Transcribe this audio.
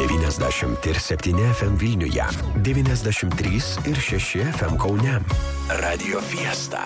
90,7 FM Vilniuje, 93 ir 6 FM Kaune. Radio Fiesta.